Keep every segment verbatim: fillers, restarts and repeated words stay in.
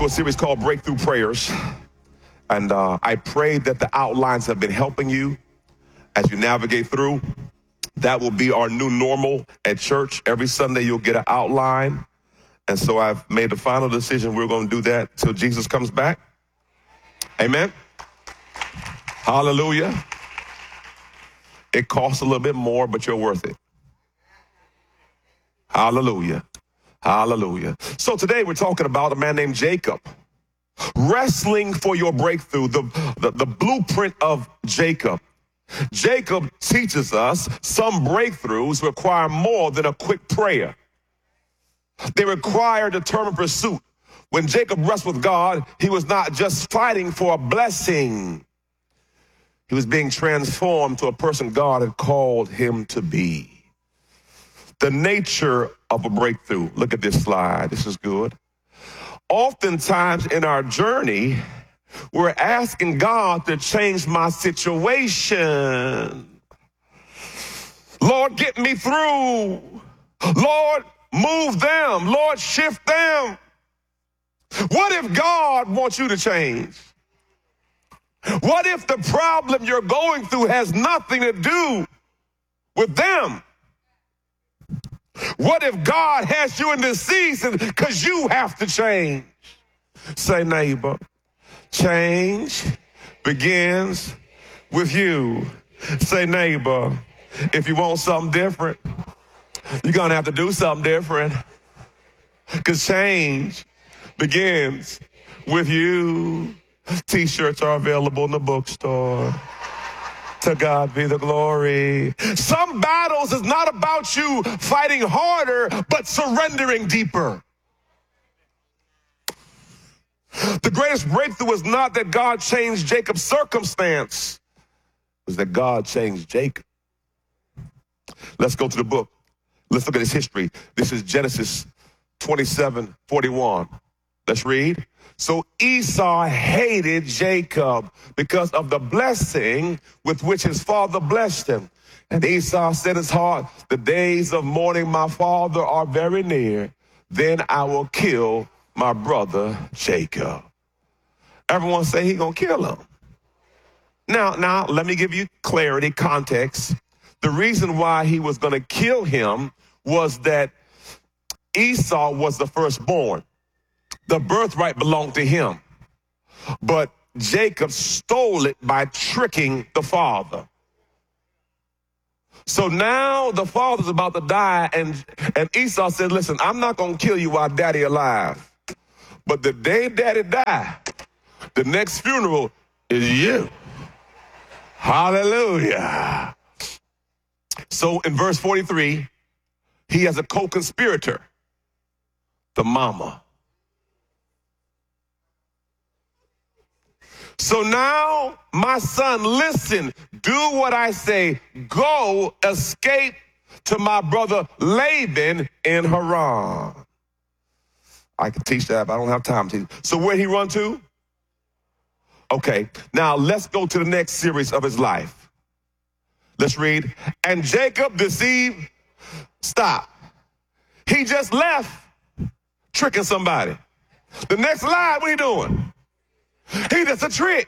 to a series called Breakthrough Prayers. And uh, I pray that the outlines have been helping you as you navigate through. That will be our new normal at church. Every Sunday you'll get an outline. And so I've made the final decision. We're going to do that till Jesus comes back. Amen. Hallelujah. It costs a little bit more, but you're worth it. Hallelujah. Hallelujah. So today we're talking about a man named Jacob. Wrestling for your breakthrough, the, the, the blueprint of Jacob. Jacob teaches us some breakthroughs require more than a quick prayer. They require determined pursuit. When Jacob wrestled with God, he was not just fighting for a blessing. He was being transformed to a person God had called him to be. The nature of a breakthrough. Look at this slide. This is good. Oftentimes in our journey, we're asking God to change my situation. Lord, get me through. Lord, move them. Lord, shift them. What if God wants you to change? What if the problem you're going through has nothing to do with them? What if God has you in this season because you have to change? Say, neighbor, change begins with you. Say, neighbor, if you want something different, you're going to have to do something different, because change begins with you. T-shirts are available in the bookstore. To God be the glory. Some battles is not about you fighting harder, but surrendering deeper. The greatest breakthrough was not that God changed Jacob's circumstance. It was that God changed Jacob. Let's go to the book. Let's look at his history. This is Genesis twenty-seven forty-one. Let's read. So Esau hated Jacob because of the blessing with which his father blessed him. And Esau said in his heart, the days of mourning my father are very near. Then I will kill my brother Jacob. Everyone say he gonna kill him. Now, now, let me give you clarity, context. The reason why he was gonna kill him was that Esau was the firstborn. The birthright belonged to him. But Jacob stole it by tricking the father. So now the father's about to die, and, and Esau said, listen, I'm not going to kill you while daddy alive. But the day daddy die, the next funeral is you. Hallelujah. So in verse forty-three, he has a co-conspirator, the mama. So now, my son, listen, do what I say. Go escape to my brother Laban in Haran. I can teach that, but I don't have time to. So where'd he run to? Okay, now let's go to the next series of his life. Let's read. And Jacob deceived. Stop. He just left tricking somebody. The next line, what are you doing? He just a trick.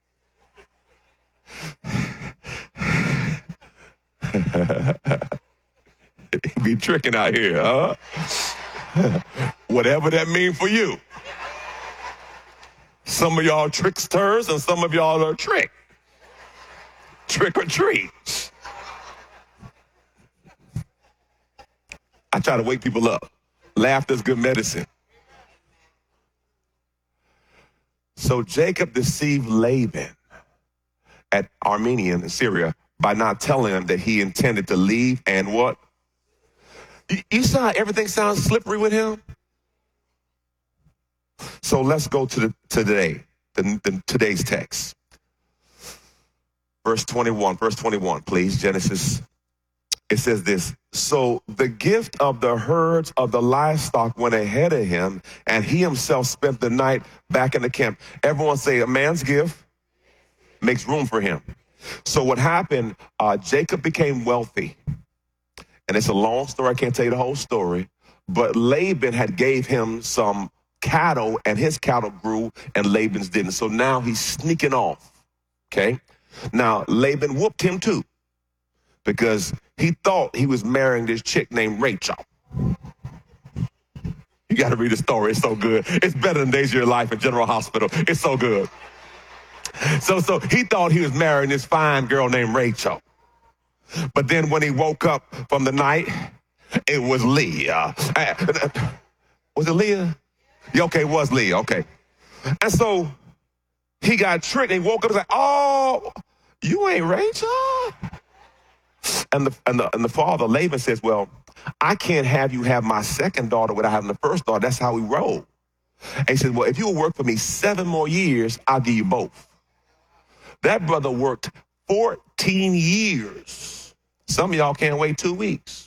He be tricking out here, huh? Whatever that mean for you. Some of y'all tricksters and some of y'all are trick. Trick or treat. I try to wake people up. Laughter's good medicine. So Jacob deceived Laban at Armenian in Syria by not telling him that he intended to leave and what? You, you saw how everything sounds slippery with him? So let's go to the to today, the, the, today's text. Verse twenty-one, verse twenty-one, please, Genesis. It says this, so the gift of the herds of the livestock went ahead of him, and he himself spent the night back in the camp. Everyone say, a man's gift makes room for him. So what happened, uh, Jacob became wealthy. And it's a long story. I can't tell you the whole story. But Laban had gave him some cattle, and his cattle grew, and Laban's didn't. So now he's sneaking off, okay? Now, Laban whooped him too, because he thought he was marrying this chick named Rachel. You got to read the story. It's so good. It's better than Days of Your Life at General Hospital. It's so good. So, so he thought he was marrying this fine girl named Rachel. But then when he woke up from the night, it was Leah. Was it Leah? Yeah, okay, it was Leah. Okay. And so he got tricked. And he woke up and was like, oh, you ain't Rachel? And the, and the, and the father, Laban, says, well, I can't have you have my second daughter without having the first daughter. That's how we roll. And he said, well, if you will work for me seven more years, I'll give you both. That brother worked fourteen years. Some of y'all can't wait two weeks.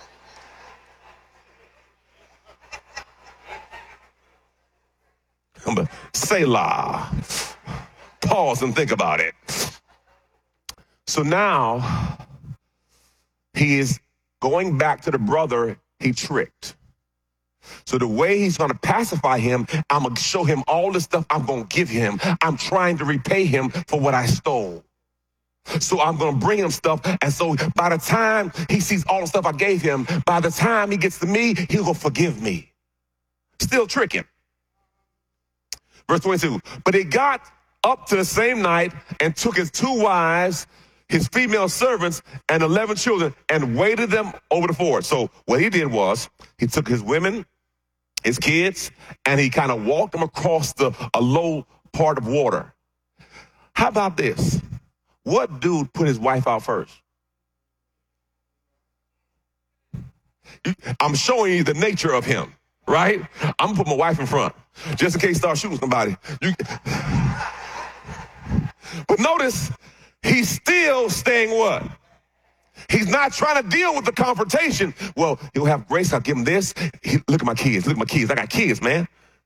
But Selah. Pause and think about it. So now he is going back to the brother he tricked. So the way he's going to pacify him, I'm going to show him all the stuff I'm going to give him. I'm trying to repay him for what I stole. So I'm going to bring him stuff. And so by the time he sees all the stuff I gave him, by the time he gets to me, he'll go forgive me. Still tricking. Verse twenty-two, but he got up to the same night and took his two wives, his female servants, and eleven children, and waded them over the ford. So what he did was he took his women, his kids, and he kind of walked them across the a low part of water. How about this? What dude put his wife out first? I'm showing you the nature of him, right? I'm gonna put my wife in front, just in case he starts shooting somebody. You... But notice, he's still staying what? He's not trying to deal with the confrontation. Well, he'll have grace. I'll give him this. He, look at my kids. Look at my kids. I got kids, man.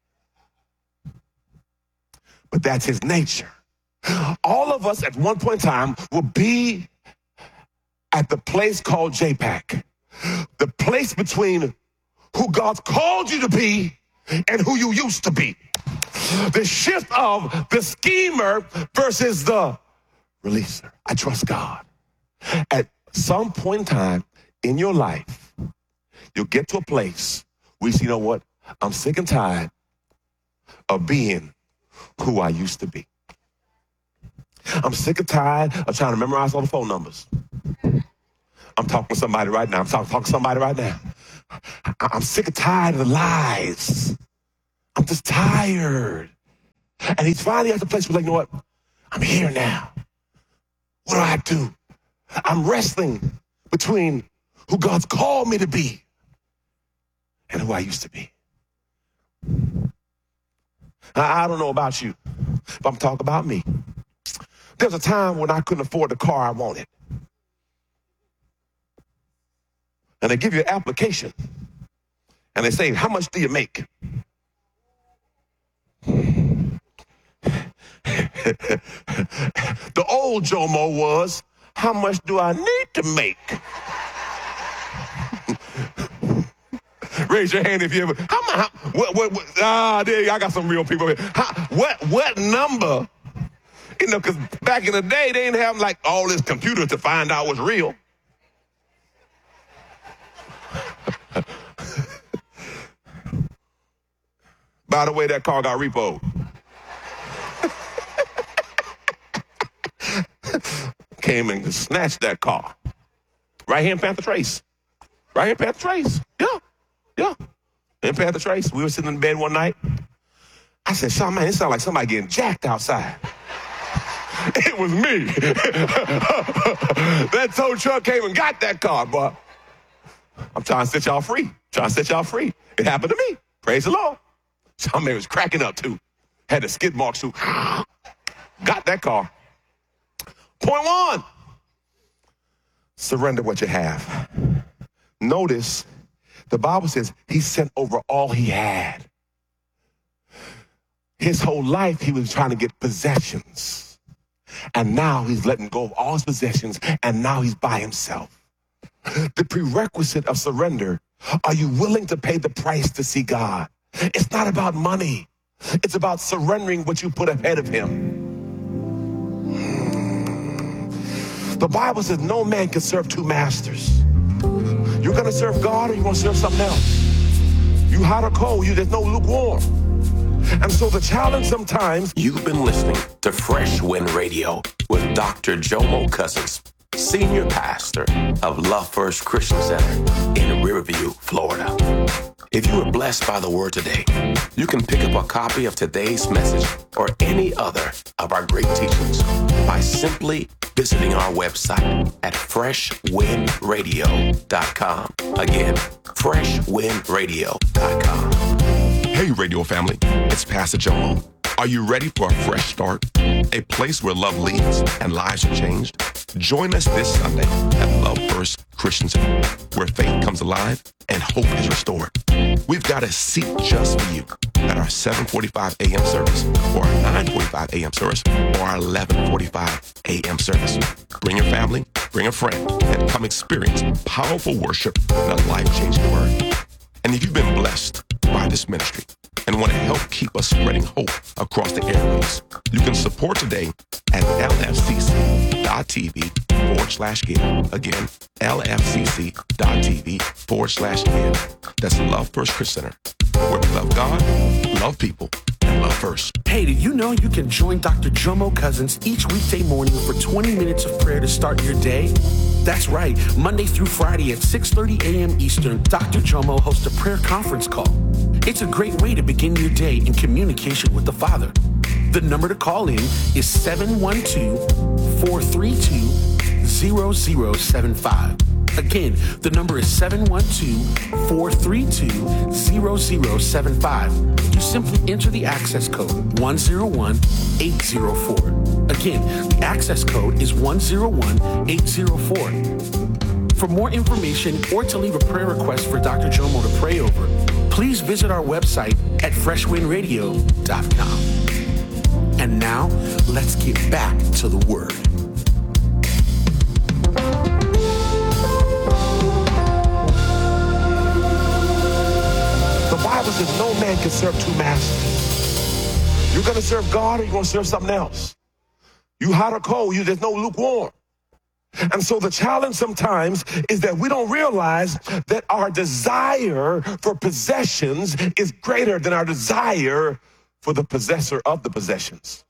But that's his nature. All of us at one point in time will be at the place called J PAC. The place between who God's called you to be and who you used to be. The shift of the schemer versus the releaser. I trust God. At some point in time in your life, you'll get to a place where you say, you know what? I'm sick and tired of being who I used to be. I'm sick and tired of trying to memorize all the phone numbers. I'm talking to somebody right now. I'm talking, talking to somebody right now. I, I'm sick and tired of the lies. I'm just tired. And he's finally at the place where, like, you know what? I'm here now. What do I do? I'm wrestling between who God's called me to be and who I used to be. I, I don't know about you, but I'm talking about me. There's a time when I couldn't afford the car I wanted. And they give you an application. And they say, how much do you make? The old Jomo was, how much do I need to make? Raise your hand if you ever, how much, what, what, what, ah, there you go, I got some real people here. How, what, what number? You know, because back in the day, they didn't have like all this computer to find out what's real. By the way, that car got repoed. Came and snatched that car. Right here in Panther Trace. Right here in Panther Trace. Yeah, yeah. In Panther Trace, we were sitting in bed one night. I said, Sean, man, it sounds like somebody getting jacked outside. It was me. That tow truck came and got that car, but I'm trying to set y'all free. Trying to set y'all free. It happened to me. Praise the Lord. Some man was cracking up too. Had the skid marks too. Got that car. Point one. Surrender what you have. Notice the Bible says he sent over all he had. His whole life he was trying to get possessions. And now he's letting go of all his possessions, and now he's by himself. The prerequisite of surrender, are you willing to pay the price to see God? It's not about money. It's about surrendering what you put ahead of him. The Bible says no man can serve two masters. You're going to serve God or you're going to serve something else. You hot or cold, you, there's no lukewarm. And so the challenge sometimes... You've been listening to Fresh Wind Radio with Doctor Jomo Cousins, Senior Pastor of Love First Christian Center in Riverview, Florida. If you were blessed by the word today, you can pick up a copy of today's message or any other of our great teachings by simply visiting our website at fresh wind radio dot com. Again, fresh wind radio dot com. Hey, radio family, it's Pastor Jomo. Are you ready for a fresh start? A place where love leads and lives are changed? Join us this Sunday at Love First Christian Center, where faith comes alive and hope is restored. We've got a seat just for you at our seven forty-five a.m. service, or our nine forty-five a.m. service, or our eleven forty-five a.m. service. Bring your family, bring a friend, and come experience powerful worship and a life-changing word. And if you've been blessed by this ministry and want to help keep us spreading hope across the airways, you can support today at lfcc.tv forward slash give. Again, lfcc.tv forward slash give. That's Love First Christian Center, where we love God, love people, and love first. Hey, did you know you can join Doctor Jomo Cousins each weekday morning for twenty minutes of prayer to start your day? That's right. Monday through Friday at six thirty a.m. Eastern, Doctor Jomo hosts a prayer conference call. It's a great way to begin your day in communication with the Father. The number to call in is seven one two, four three two, zero zero seven five. Again, the number is seven one two, four three two, zero zero seven five. You simply enter the access code one zero one eight zero four. Again, the access code is one zero one eight zero four. For more information or to leave a prayer request for Doctor Jomo to pray over, please visit our website at fresh wind radio dot com. And now, let's get back to the Word. The Bible says no man can serve two masters. You're going to serve God or you're going to serve something else. You hot or cold, you, there's no lukewarm. And so the challenge sometimes is that we don't realize that our desire for possessions is greater than our desire for the possessor of the possessions.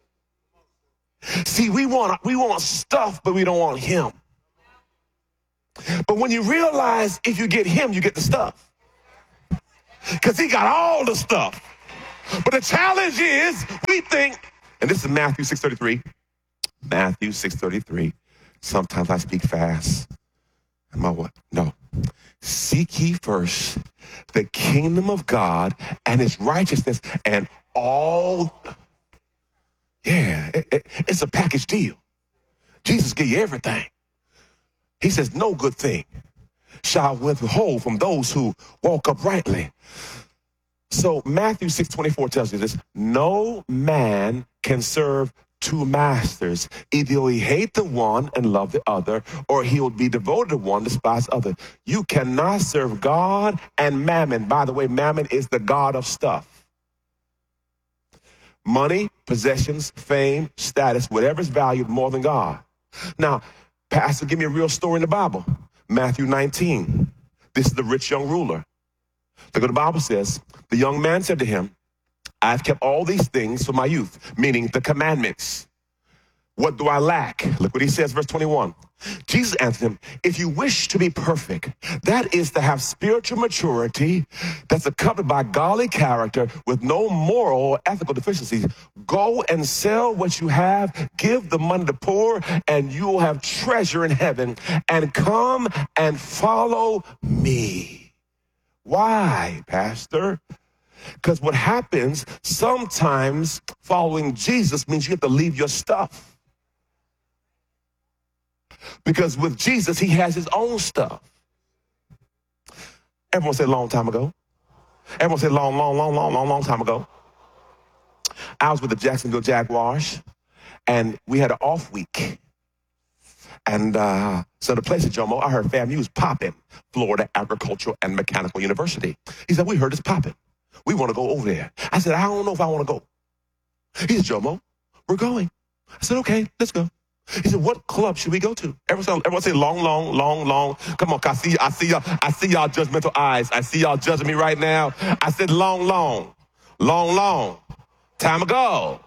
See, we want, we want stuff, but we don't want him. But when you realize if you get him, you get the stuff. Because he got all the stuff. But the challenge is we think, and this is Matthew six thirty-three. Matthew six thirty-three. Sometimes I speak fast. Am I what? No. Seek ye first the kingdom of God and his righteousness, and all, yeah, it, it, it's a package deal. Jesus give you everything. He says, no good thing shall withhold from those who walk uprightly. So Matthew six twenty-four tells you this: no man can serve two masters. Either he hate the one and love the other, or he will be devoted to one, despise the other. You cannot serve God and mammon. By the way, mammon is the god of stuff. Money, possessions, fame, status, whatever is valued more than God. Now, Pastor, give me a real story in the Bible. Matthew nineteen. This is the rich young ruler. Look what the Bible says. The young man said to him, I've kept all these things from my youth, meaning the commandments. What do I lack? Look what he says, verse twenty-one. Jesus answered him, if you wish to be perfect, that is to have spiritual maturity that's accompanied by godly character with no moral or ethical deficiencies, go and sell what you have, give the money to the poor, and you will have treasure in heaven, and come and follow me. Why, Pastor? Because what happens, sometimes following Jesus means you have to leave your stuff. Because with Jesus, he has his own stuff. Everyone said long time ago. Everyone said long, long, long, long, long, long time ago. I was with the Jacksonville Jaguars, and we had an off week. And uh, so the place at Jomo, I heard FAMU was popping, Florida Agricultural and Mechanical University. He said, we heard it's popping. We want to go over there. I said, I don't know if I want to go. He said, Jomo, we're going. I said, okay, let's go. He said, what club should we go to? Everyone, everyone say long, long, long, long. Come on, I see, I see y'all, I see y'all judgmental eyes. I see y'all judging me right now. I said, long, long, long, long. Time ago.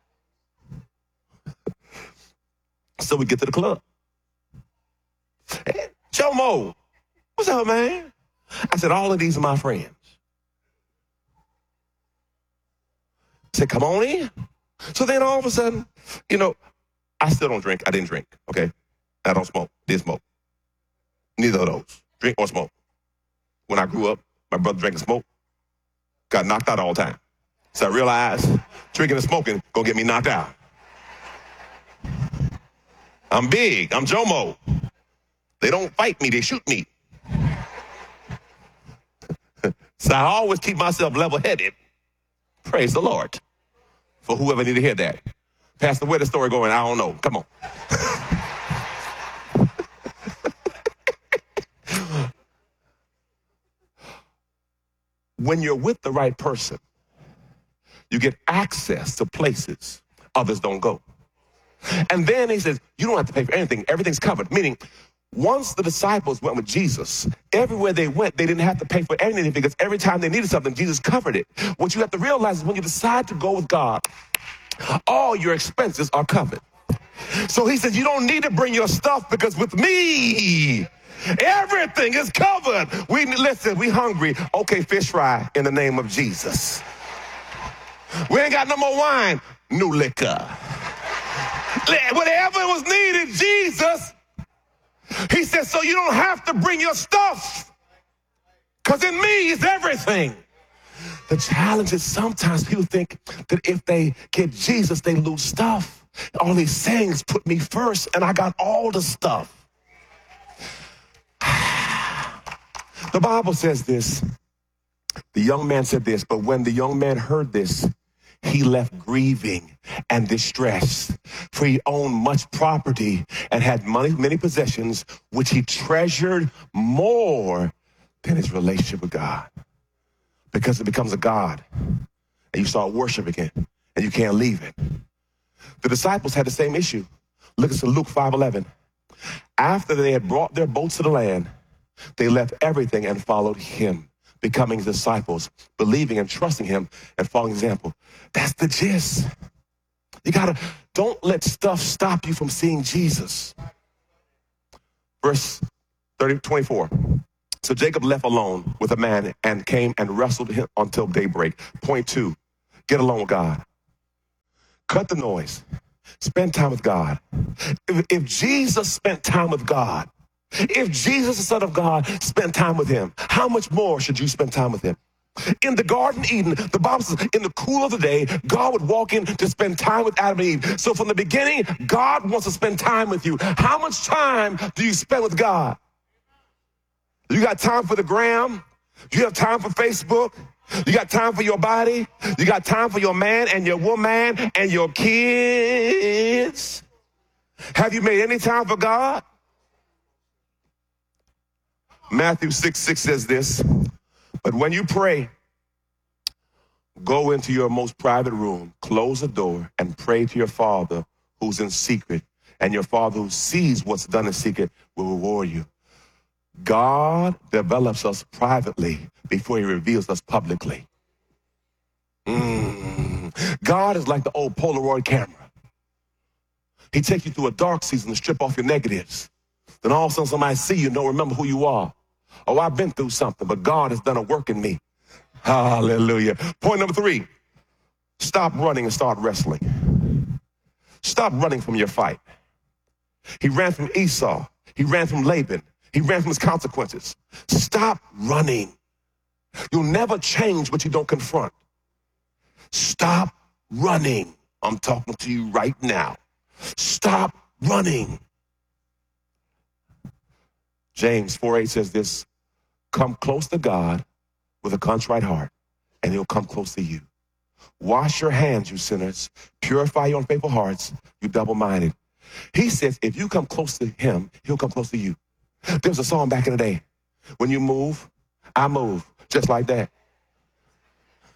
So we get to the club. Hey, Jomo, what's up, man? I said, all of these are my friends. I said, come on in. So then all of a sudden, you know, I still don't drink. I didn't drink, okay? I don't smoke. Didn't smoke. Neither of those, drink or smoke. When I grew up, my brother drank and smoked. Got knocked out all the time. So I realized drinking and smoking gonna get me knocked out. I'm big. I'm Jomo. They don't fight me. They shoot me. So I always keep myself level-headed. Praise the Lord. For whoever need to hear that. Pastor, where the story going? I don't know. Come on. When you're with the right person, you get access to places others don't go. And then he says, you don't have to pay for anything. Everything's covered. Meaning, once the disciples went with Jesus, everywhere they went, they didn't have to pay for anything because every time they needed something, Jesus covered it. What you have to realize is when you decide to go with God, all your expenses are covered. So he says, you don't need to bring your stuff because with me, everything is covered. We listen, we hungry. Okay, fish fry in the name of Jesus. We ain't got no more wine. New liquor. Whatever was needed, Jesus. He says, so you don't have to bring your stuff because in me is everything. The challenge is sometimes people think that if they get Jesus, they lose stuff. All he's saying is put me first and I got all the stuff. The Bible says this. The young man said this, but when the young man heard this, he left grieving and distressed, for he owned much property and had money, many possessions, which he treasured more than his relationship with God. Because it becomes a God, and you start worshiping it, and you can't leave it. The disciples had the same issue. Look at Luke five eleven. After they had brought their boats to the land, they left everything and followed him, becoming disciples, believing and trusting him and following example. That's the gist. You gotta, don't let stuff stop you from seeing Jesus. Verse thirty, twenty-four. So Jacob left alone with a man and came and wrestled him until daybreak. Point two, get along with God. Cut the noise. Spend time with God. If, if Jesus spent time with God, if Jesus, the Son of God, spent time with him, how much more should you spend time with him? In the Garden of Eden, the Bible says, in the cool of the day, God would walk in to spend time with Adam and Eve. So from the beginning, God wants to spend time with you. How much time do you spend with God? You got time for the gram? You have time for Facebook? You got time for your body? You got time for your man and your woman and your kids? Have you made any time for God? Matthew six six says this, but when you pray, go into your most private room, close the door, and pray to your Father who's in secret, and your Father who sees what's done in secret will reward you. God develops us privately before he reveals us publicly. Mm. God is like the old Polaroid camera. He takes you through a dark season to strip off your negatives. Then all of a sudden somebody see you and don't remember who you are. Oh, I've been through something, but God has done a work in me. Hallelujah. Point number three, stop running and start wrestling. Stop running from your fight. He ran from Esau. He ran from Laban. He ran from his consequences. Stop running. You'll never change what you don't confront. Stop running. I'm talking to you right now. Stop running. James four eight says this, come close to God with a contrite heart, and he'll come close to you. Wash your hands, you sinners. Purify your unfaithful hearts, you double-minded. He says if you come close to him, he'll come close to you. There was a song back in the day. When you move, I move. Just like that.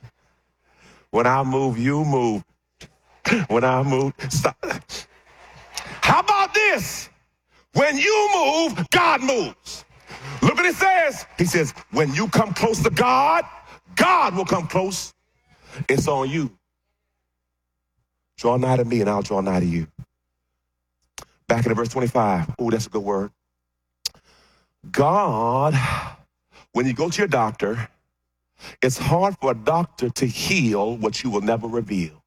When I move, you move. When I move, stop. How about this? When you move, God moves. Look what it says. He says, when you come close to God, God will come close. It's on you. Draw nigh to me and I'll draw nigh to you. Back in verse twenty-five. Oh, that's a good word. God, when you go to your doctor, it's hard for a doctor to heal what you will never reveal.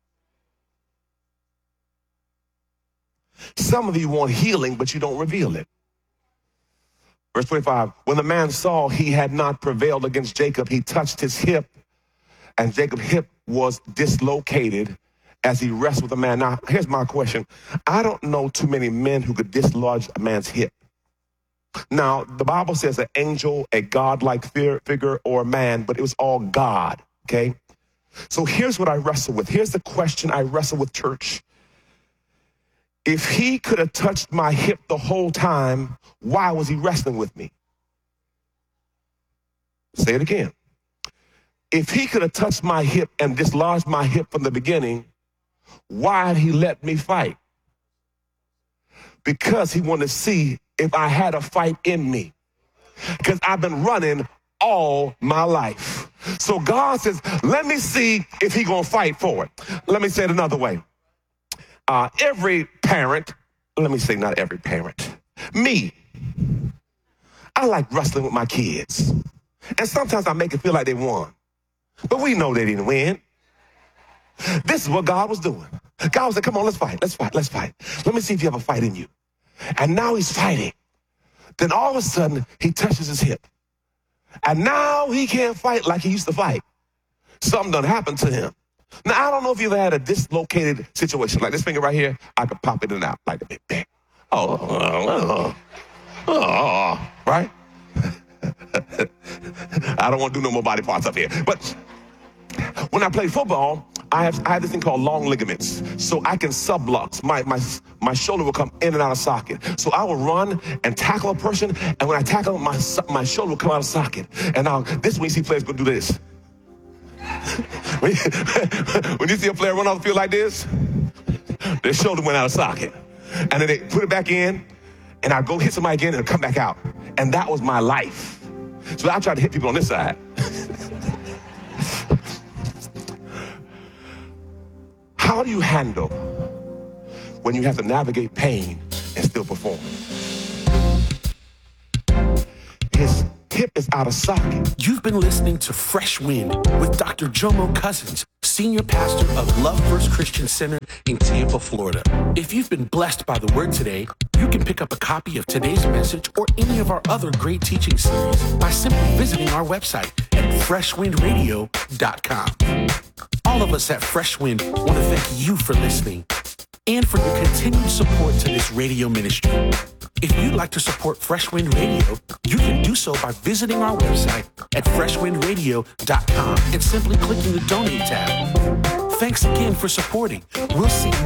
Some of you want healing, but you don't reveal it. Verse twenty-five, when the man saw he had not prevailed against Jacob, he touched his hip, and Jacob's hip was dislocated as he wrestled with the man. Now, here's my question. I don't know too many men who could dislodge a man's hip. Now, the Bible says an angel, a God-like figure, or a man, but it was all God, okay? So here's what I wrestle with. Here's the question I wrestle with, church. If he could have touched my hip the whole time, why was he wrestling with me? Say it again. If he could have touched my hip and dislodged my hip from the beginning, why did he let me fight? Because he wanted to see if I had a fight in me. Because I've been running all my life. So God says, let me see if he gonna fight for it. Let me say it another way. Uh, every parent, let me say not every parent, me, I like wrestling with my kids. And sometimes I make it feel like they won. But we know they didn't win. This is what God was doing. God was like, come on, let's fight, let's fight, let's fight. Let me see if you have a fight in you. And now he's fighting. Then all of a sudden, he touches his hip. And now he can't fight like he used to fight. Something done happened to him. Now, I don't know if you've ever had a dislocated situation. Like this finger right here, I could pop it in and out like a big bang. Oh, oh, oh, oh, right? I don't want to do no more body parts up here. But when I play football, I have, I have this thing called long ligaments. So I can sublux. My, my, my shoulder will come in and out of socket. So I will run and tackle a person. And when I tackle them, my, my shoulder will come out of socket. And now this is when you see players go do this. when, you, when you see a player run off the field like this, their shoulder went out of socket. And then they put it back in. And I go hit somebody again and come back out. And that was my life. So I tried to hit people on this side. How do you handle when you have to navigate pain and still perform? His hip is out of socket. You've been listening to Fresh Wind with Doctor Jomo Cousins, Senior Pastor of Love First Christian Center in Tampa, Florida. If you've been blessed by the word today, you can pick up a copy of today's message or any of our other great teaching series by simply visiting our website at fresh wind radio dot com. All of us at Fresh Wind want to thank you for listening and for your continued support to this radio ministry. If you'd like to support Fresh Wind Radio, you can do so by visiting our website at fresh wind radio dot com and simply clicking the Donate tab. Thanks again for supporting. We'll see you